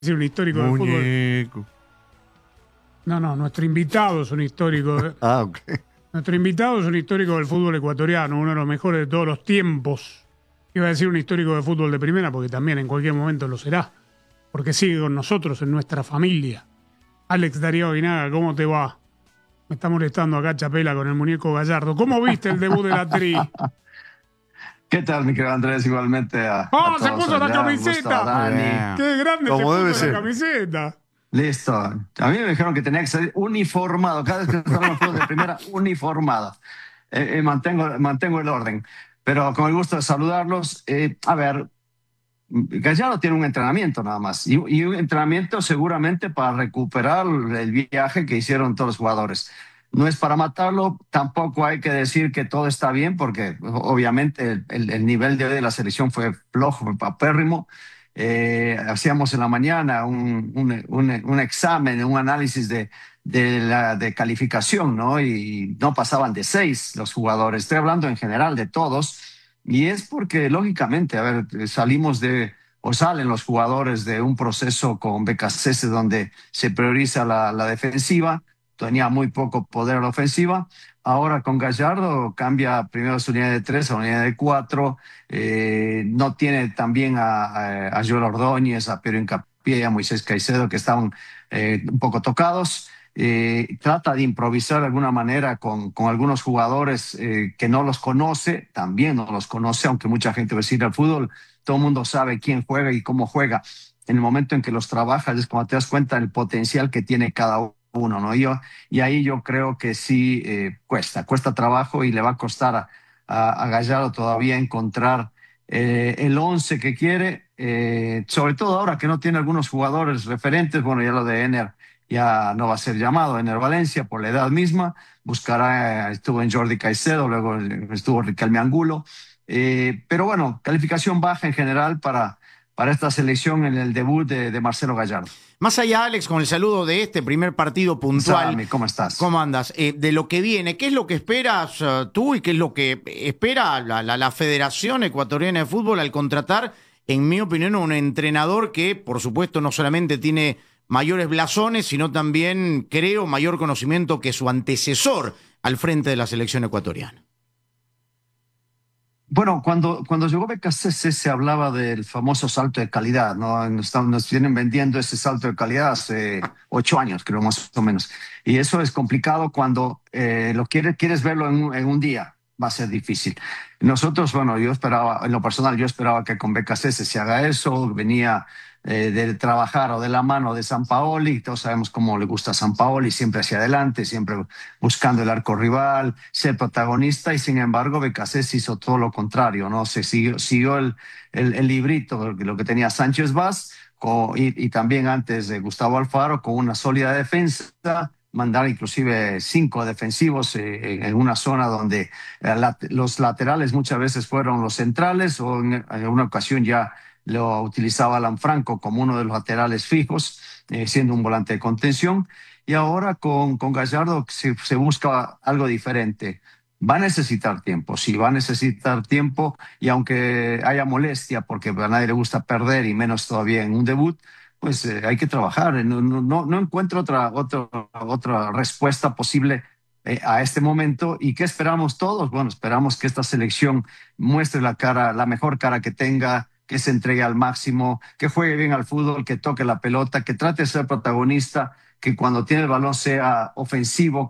Es decir, un histórico del fútbol. Muñeco. No, nuestro invitado es un histórico. Ok. Nuestro invitado es un histórico del fútbol ecuatoriano, uno de los mejores de todos los tiempos. Iba a decir un histórico de fútbol de primera, porque también en cualquier momento lo será. Porque sigue con nosotros en nuestra familia. Alex Darío Aguinaga, ¿cómo te va? Me está molestando acá Chapela con el muñeco Gallardo. ¿Cómo viste el debut de la Tri? ¿Qué tal, mi querido Andrés? Igualmente ¡Oh, a se todos puso la allá. Un gusto camiseta! a Dani. Bien. ¡Qué grande se Como debe puso la ser. camiseta! Listo. A mí me dijeron que tenía que ser uniformado. Cada vez que estaba en los juegos de primera, uniformado. Mantengo el orden. Pero con el gusto de saludarlos. A ver, Gallardo tiene un entrenamiento nada más. Y un entrenamiento seguramente para recuperar el viaje que hicieron todos los jugadores. No es para matarlo, tampoco hay que decir que todo está bien, porque obviamente el nivel de hoy de la selección fue flojo, fue papérrimo. Hacíamos en la mañana un examen, un análisis de calificación, ¿no? Y no pasaban de 6 los jugadores. Estoy hablando en general de todos. Y es porque, lógicamente, a ver, o salen los jugadores de un proceso con BKC donde se prioriza la defensiva, tenía muy poco poder a la ofensiva. Ahora con Gallardo cambia primero su unidad de 3 a unidad de 4. No tiene también a Joel Ordóñez, a Pedro Hincapié, a Moisés Caicedo, que estaban un poco tocados. Trata de improvisar de alguna manera con algunos jugadores que no los conoce, también no los conoce, aunque mucha gente va a decir al fútbol, todo el mundo sabe quién juega y cómo juega. En el momento en que los trabajas es cuando te das cuenta del potencial que tiene cada uno, ¿no? Y ahí yo creo que sí cuesta trabajo y le va a costar a Gallardo todavía encontrar el 11 que quiere, sobre todo ahora que no tiene algunos jugadores referentes. Bueno, ya lo de Ener ya no va a ser llamado, Ener Valencia, por la edad misma. Buscará, estuvo en Jordi Caicedo, luego estuvo Riquelme Angulo. Pero bueno, calificación baja en general para esta selección en el debut de Marcelo Gallardo. Más allá, Alex, con el saludo de este primer partido puntual. Sami, ¿cómo estás? ¿Cómo andas? De lo que viene, ¿qué es lo que esperas tú y qué es lo que espera la Federación Ecuatoriana de Fútbol al contratar, en mi opinión, un entrenador que, por supuesto, no solamente tiene mayores blasones, sino también, creo, mayor conocimiento que su antecesor al frente de la selección ecuatoriana? Bueno, cuando llegó BKC se hablaba del famoso salto de calidad, ¿no? Nos vienen vendiendo ese salto de calidad hace 8 años, creo, más o menos. Y eso es complicado cuando quieres verlo en un día. Va a ser difícil. Nosotros, bueno, en lo personal, yo esperaba que con BKC se haga eso. Venía de trabajar o de la mano de Sampaoli. Todos sabemos cómo le gusta a Sampaoli, siempre hacia adelante, siempre buscando el arco rival, ser protagonista. Y sin embargo, BKC hizo todo lo contrario, ¿no? Siguió el librito, lo que tenía Sánchez Vaz, y también antes de Gustavo Alfaro, con una sólida defensa. Mandar inclusive 5 defensivos en una zona donde los laterales muchas veces fueron los centrales, o en una ocasión ya lo utilizaba Alan Franco como uno de los laterales fijos, siendo un volante de contención. Y ahora con Gallardo se busca algo diferente. Va a necesitar tiempo, sí, va a necesitar tiempo, y aunque haya molestia, porque a nadie le gusta perder y menos todavía en un debut, pues hay que trabajar. No encuentro otra respuesta posible a este momento. ¿Y qué esperamos todos? Bueno, esperamos que esta selección muestre la mejor cara que tenga, que se entregue al máximo, que juegue bien al fútbol, que toque la pelota, que trate de ser protagonista, que cuando tiene el balón sea ofensivo,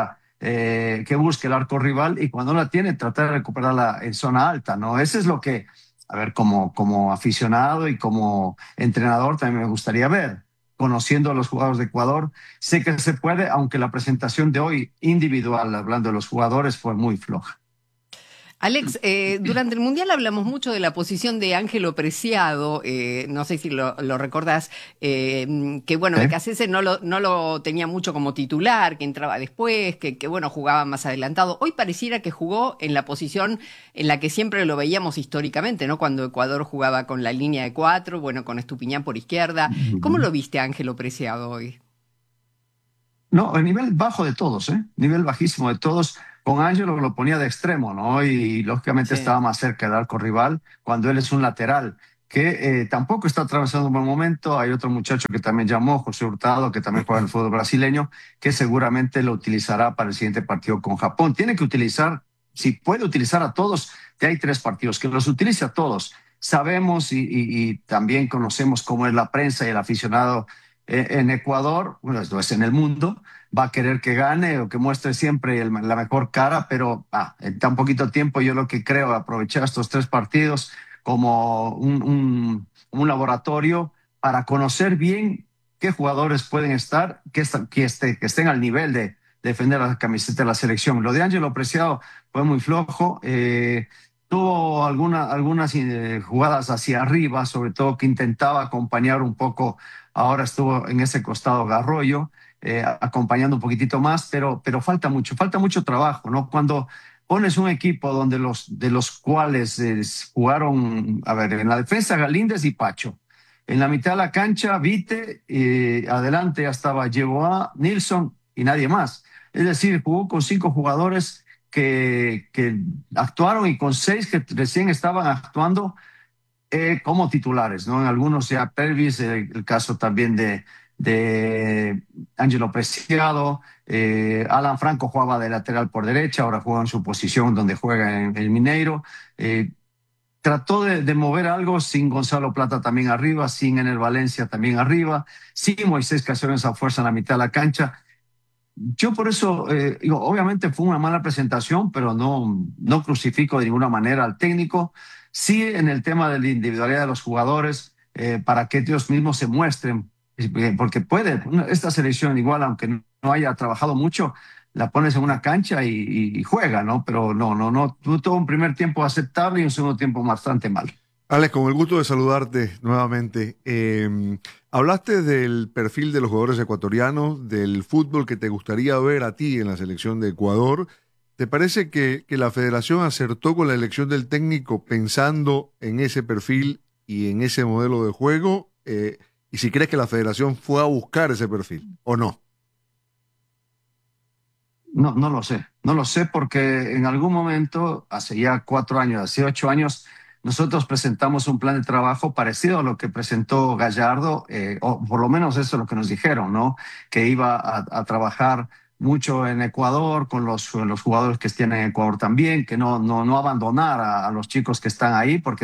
que busque el arco rival, y cuando la tiene, tratar de recuperarla en zona alta, ¿no? Ese es lo que, a ver, como aficionado y como entrenador también me gustaría ver. Conociendo a los jugadores de Ecuador, sé que se puede, aunque la presentación de hoy individual, hablando de los jugadores, fue muy floja. Alex, durante el Mundial hablamos mucho de la posición de Ángelo Preciado, no sé si lo recordás, que bueno, BKC no lo tenía mucho como titular, que entraba después, que bueno, jugaba más adelantado. Hoy pareciera que jugó en la posición en la que siempre lo veíamos históricamente, ¿no? Cuando Ecuador jugaba con la línea de 4, bueno, con Estupiñán por izquierda. ¿Cómo lo viste a Ángelo Preciado hoy? No, el nivel bajo de todos, nivel bajísimo de todos. Con Ángelo lo ponía de extremo, ¿no? Y lógicamente Sí. estaba más cerca del arco rival cuando él es un lateral. que tampoco está atravesando un buen momento. Hay otro muchacho que también llamó, José Hurtado, que también juega en el fútbol brasileño, que seguramente lo utilizará para el siguiente partido con Japón. Tiene que utilizar, si puede utilizar a todos, ya hay 3 partidos, que los utilice a todos. Sabemos y también conocemos cómo es la prensa y el aficionado en Ecuador, bueno, esto es en el mundo, va a querer que gane o que muestre siempre la mejor cara, pero en tan poquito tiempo yo lo que creo, aprovechar estos 3 partidos como un laboratorio para conocer bien qué jugadores pueden estar, que estén al nivel de defender la camiseta de la selección. Lo de Ángelo Preciado fue muy flojo. Tuvo algunas jugadas hacia arriba, sobre todo que intentaba acompañar un poco. Ahora estuvo en ese costado Garroyo, acompañando un poquitito más, pero falta mucho trabajo, ¿no? Cuando pones un equipo donde de los cuales jugaron, a ver, en la defensa Galíndez y Pacho, en la mitad de la cancha Vite, adelante ya estaba Yeboah, Nilsson y nadie más. Es decir, jugó con 5 jugadores que actuaron y con 6 que recién estaban actuando como titulares, ¿no? En algunos ya Pervis, el caso también de Ángelo Preciado, Alan Franco jugaba de lateral por derecha, ahora juega en su posición donde juega en el Mineiro. Trató de mover algo sin Gonzalo Plata también arriba, sin Ener Valencia también arriba, sin Moisés Caicedo esa fuerza en la mitad de la cancha. Yo por eso, digo, obviamente fue una mala presentación, pero no crucifico de ninguna manera al técnico. Sí en el tema de la individualidad de los jugadores, para que ellos mismos se muestren, porque esta selección igual, aunque no haya trabajado mucho, la pones en una cancha y juega, ¿no? Pero no, tuvo un primer tiempo aceptable y un segundo tiempo bastante mal. Alex, con el gusto de saludarte nuevamente. Hablaste del perfil de los jugadores ecuatorianos, del fútbol que te gustaría ver a ti en la selección de Ecuador. ¿Te parece que la federación acertó con la elección del técnico pensando en ese perfil y en ese modelo de juego? Y si crees que la federación fue a buscar ese perfil o no. No lo sé porque en algún momento, hace ya 4 años, hace 8 años, nosotros presentamos un plan de trabajo parecido a lo que presentó Gallardo, o por lo menos eso es lo que nos dijeron, ¿no? Que iba a trabajar mucho en Ecuador, con los jugadores que estén en Ecuador también, que no abandonar a los chicos que están ahí, porque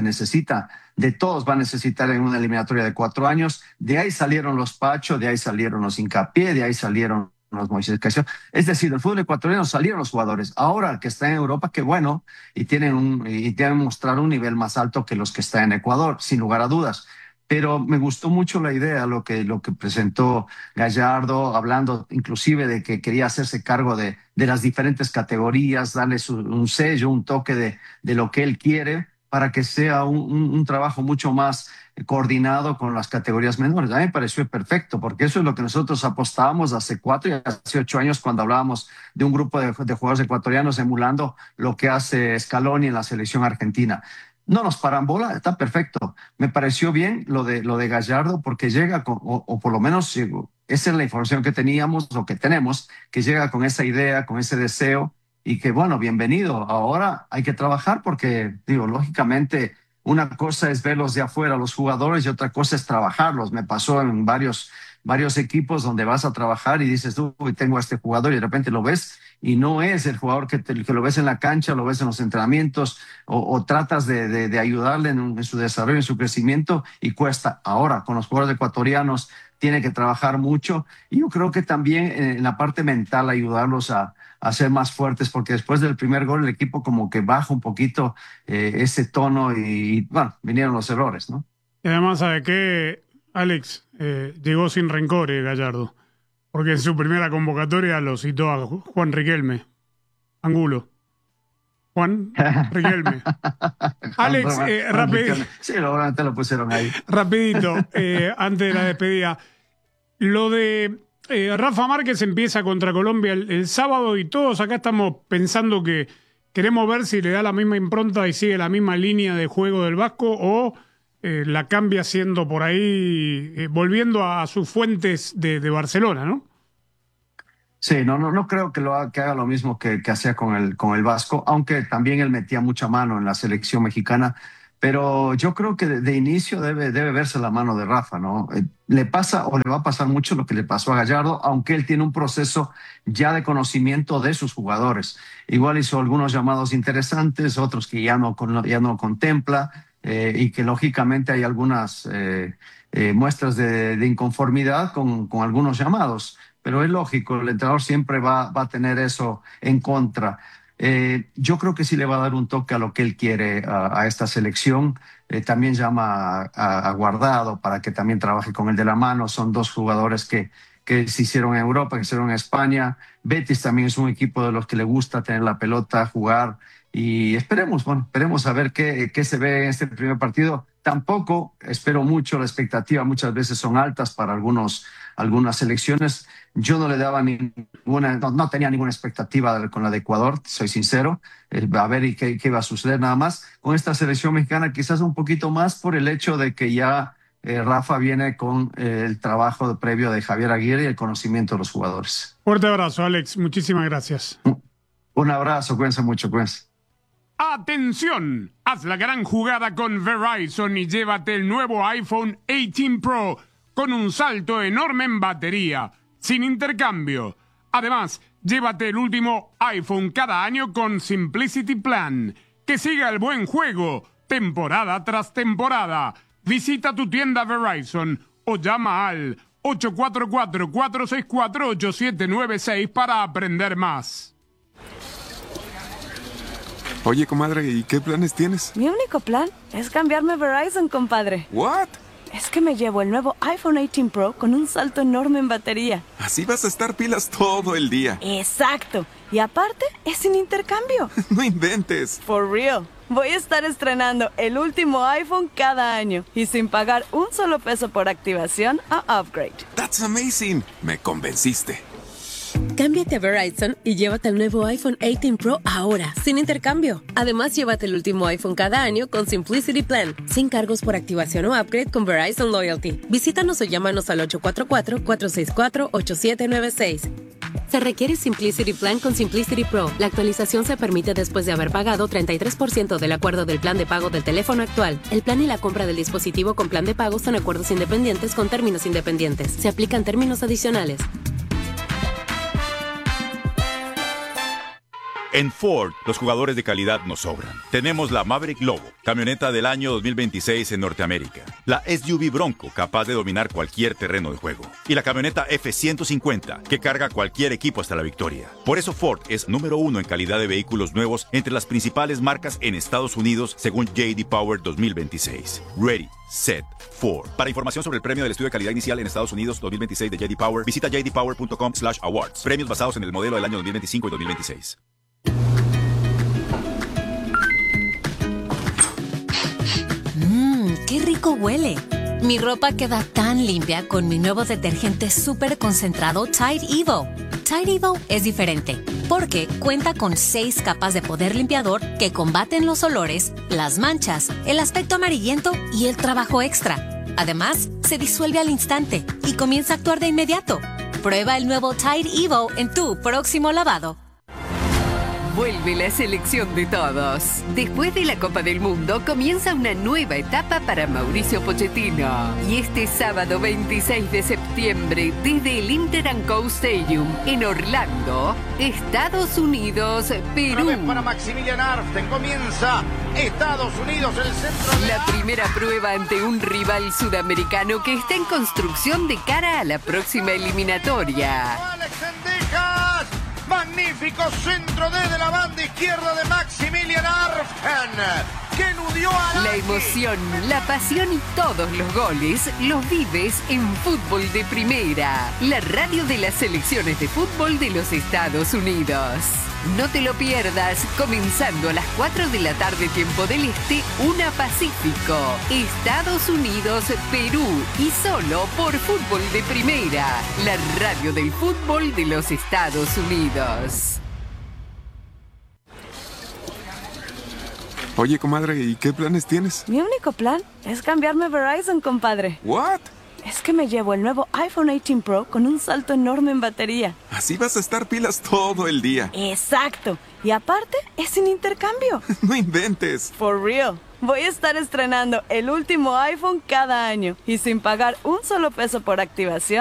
de todos va a necesitar en una eliminatoria de 4 años. De ahí salieron los Pacho, de ahí salieron los Hincapié, de ahí salieron los Moisés Caicedo. Es decir, del fútbol ecuatoriano salieron los jugadores. Ahora que están en Europa, qué bueno, y tienen mostrar un nivel más alto que los que están en Ecuador, sin lugar a dudas. Pero me gustó mucho la idea, lo que presentó Gallardo, hablando inclusive de que quería hacerse cargo de las diferentes categorías, darles un sello, un toque de lo que él quiere, para que sea un trabajo mucho más coordinado con las categorías menores. A mí me pareció perfecto, porque eso es lo que nosotros apostábamos hace 4 y hace 8 años cuando hablábamos de un grupo de jugadores ecuatorianos emulando lo que hace Scaloni en la selección argentina. No nos paran bola, está perfecto. Me pareció bien lo de Gallardo porque llega o por lo menos esa es la información que teníamos o que tenemos, que llega con esa idea, con ese deseo y que bueno, bienvenido. Ahora hay que trabajar porque, digo, lógicamente una cosa es verlos de afuera, los jugadores, y otra cosa es trabajarlos. Me pasó en varios equipos donde vas a trabajar y dices, uy, tengo a este jugador y de repente lo ves y no es el jugador que lo ves en la cancha, lo ves en los entrenamientos o tratas de ayudarle en su desarrollo, en su crecimiento y cuesta. Ahora, con los jugadores ecuatorianos, tiene que trabajar mucho y yo creo que también en la parte mental ayudarlos a ser más fuertes, porque después del primer gol el equipo como que baja un poquito ese tono y bueno, vinieron los errores, ¿no? Y además, ¿sabe qué, Alex? Llegó sin rencor Gallardo, porque en su primera convocatoria lo citó a Juan Riquelme, Angulo. Juan Riquelme. Alex, sí, te lo pusieron ahí. Rapidito, antes de la despedida. Lo de Rafa Márquez empieza contra Colombia el sábado y todos acá estamos pensando que queremos ver si le da la misma impronta y sigue la misma línea de juego del Vasco o la cambia siendo por ahí, volviendo a sus fuentes de Barcelona, ¿no? Sí, no creo que haga lo mismo que hacía con el Vasco, aunque también él metía mucha mano en la selección mexicana, pero yo creo que de inicio debe verse la mano de Rafa, ¿no? Le pasa o le va a pasar mucho lo que le pasó a Gallardo, aunque él tiene un proceso ya de conocimiento de sus jugadores. Igual hizo algunos llamados interesantes, otros que ya no contempla, y que lógicamente hay algunas muestras de inconformidad con algunos llamados, pero es lógico, el entrenador siempre va a tener eso en contra. Yo creo que sí le va a dar un toque a lo que él quiere a esta selección. También llama a Guardado para que también trabaje con el de la mano. Son dos jugadores que se hicieron en Europa, que se hicieron en España. Betis también es un equipo de los que le gusta tener la pelota, jugar. Y esperemos a ver qué se ve en este primer partido. Tampoco espero mucho, la expectativa muchas veces son altas para algunas selecciones. Yo no le daba no tenía ninguna expectativa con la de Ecuador, soy sincero, a ver qué iba a suceder nada más. Con esta selección mexicana quizás un poquito más por el hecho de que ya Rafa viene con el trabajo previo de Javier Aguirre y el conocimiento de los jugadores. Fuerte abrazo, Alex, muchísimas gracias. Un abrazo, cuídense mucho, cuídense. ¡Atención! Haz la gran jugada con Verizon y llévate el nuevo iPhone 18 Pro con un salto enorme en batería, sin intercambio. Además, llévate el último iPhone cada año con Simplicity Plan. Que siga el buen juego, temporada tras temporada. Visita tu tienda Verizon o llama al 844-464-8796 para aprender más. Oye, comadre, ¿y qué planes tienes? Mi único plan es cambiarme a Verizon, compadre. ¿What? Es que me llevo el nuevo iPhone 18 Pro con un salto enorme en batería. Así vas a estar pilas todo el día. Exacto. Y aparte, es sin intercambio. No inventes. For real. Voy a estar estrenando el último iPhone cada año y sin pagar un solo peso por activación o upgrade. That's amazing. Me convenciste. Cámbiate a Verizon y llévate el nuevo iPhone 18 Pro ahora, sin intercambio. Además, llévate el último iPhone cada año con Simplicity Plan, sin cargos por activación o upgrade con Verizon Loyalty. Visítanos o llámanos al 844-464-8796. Se requiere Simplicity Plan con Simplicity Pro. La actualización se permite después de haber pagado 33% del acuerdo del plan de pago del teléfono actual. El plan y la compra del dispositivo con plan de pago son acuerdos independientes con términos independientes. Se aplican términos adicionales. En Ford, los jugadores de calidad nos sobran. Tenemos la Maverick Lobo, camioneta del año 2026 en Norteamérica. La SUV Bronco, capaz de dominar cualquier terreno de juego. Y la camioneta F-150, que carga cualquier equipo hasta la victoria. Por eso Ford es número 1 en calidad de vehículos nuevos entre las principales marcas en Estados Unidos, según J.D. Power 2026. Ready, Set, Ford. Para información sobre el premio del estudio de calidad inicial en Estados Unidos 2026 de J.D. Power, visita jdpower.com/awards. Premios basados en el modelo del año 2025 y 2026. ¡Qué rico huele! Mi ropa queda tan limpia con mi nuevo detergente súper concentrado Tide Evo. Tide Evo es diferente porque cuenta con 6 capas de poder limpiador que combaten los olores, las manchas, el aspecto amarillento y el trabajo extra. Además, se disuelve al instante y comienza a actuar de inmediato. Prueba el nuevo Tide Evo en tu próximo lavado. Vuelve la selección de todos. Después de la Copa del Mundo comienza una nueva etapa para Mauricio Pochettino. Y este sábado 26 de septiembre, desde el Inter & Co Stadium en Orlando, Estados Unidos, Perú. Una vez para Maximilian Arften, comienza Estados Unidos, el centro de la primera prueba ante un rival sudamericano que está en construcción de cara a la próxima eliminatoria. Alex Sendejas. Magnífico centro desde la banda izquierda de Maximilian Arften, que eludió a la emoción, la pasión y todos los goles los vives en Fútbol de Primera, la radio de las selecciones de fútbol de los Estados Unidos. No te lo pierdas, comenzando a las 4 de la tarde tiempo del Este, 1 Pacífico. Estados Unidos, Perú y solo por Fútbol de Primera, la radio del fútbol de los Estados Unidos. Oye, comadre, ¿y qué planes tienes? Mi único plan es cambiarme a Verizon, compadre. ¿What? Es que me llevo el nuevo iPhone 18 Pro con un salto enorme en batería. Así vas a estar pilas todo el día. Exacto. Y aparte, es sin intercambio. No inventes. For real. Voy a estar estrenando el último iPhone cada año y sin pagar un solo peso por activación